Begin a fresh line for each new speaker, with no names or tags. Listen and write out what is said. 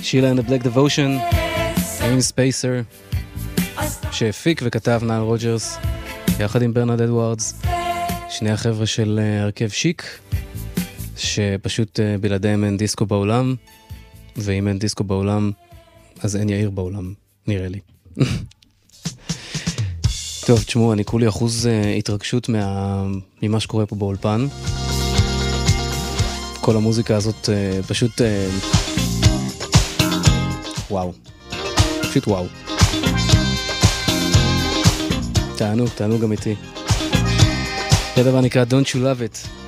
שילה and the Black Devotion עם ספייסר שהפיק וכתב נאיל רוג'רס יחד עם ברנרד אדוארדס, שני החבר'ה של הרכב שיק שפשוט בלעדיהם אין דיסקו בעולם, ואם אין דיסקו בעולם אז אין יאיר בעולם, נראה לי. טוב, תשמעו, אני כולי אחוז התרגשות ממה שקורה פה באולפן. כל המוזיקה הזאת פשוט וואו, פשוט וואו. תענו גם איתי. זה דבר נקרא Don't You Love It.